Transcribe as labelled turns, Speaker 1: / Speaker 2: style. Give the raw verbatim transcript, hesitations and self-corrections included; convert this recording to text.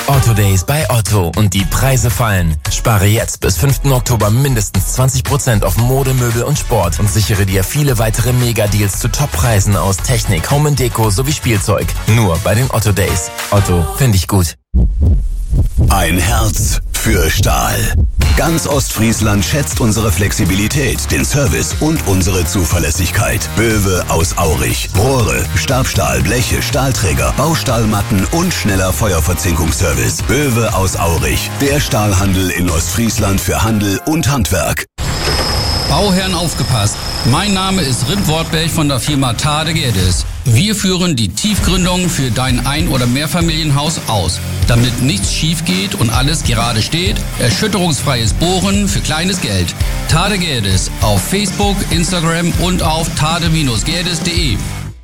Speaker 1: Otto Days bei Otto und die Preise fallen. Spare jetzt bis fünften Oktober mindestens zwanzig Prozent auf Mode, Möbel und Sport und sichere dir viele weitere Mega-Deals zu Top-Preisen aus Technik, Home und Deko sowie Spielzeug. Nur bei den Otto Days. Otto, finde ich gut.
Speaker 2: Ein Herz für Stahl. Ganz Ostfriesland schätzt unsere Flexibilität, den Service und unsere Zuverlässigkeit. Böwe aus Aurich. Rohre, Stabstahl, Bleche, Stahlträger, Baustahlmatten und schneller Feuerverzinkungsservice. Böwe aus Aurich. Der Stahlhandel in Ostfriesland für Handel und Handwerk.
Speaker 3: Bauherren aufgepasst. Mein Name ist Rim Wortberg von der Firma Tade Gerdes. Wir führen die Tiefgründung für dein Ein- oder Mehrfamilienhaus aus. Damit nichts schief geht und alles gerade steht, erschütterungsfreies Bohren für kleines Geld. Tade Gerdes auf Facebook, Instagram und auf tade Bindestrich gerdes punkt de.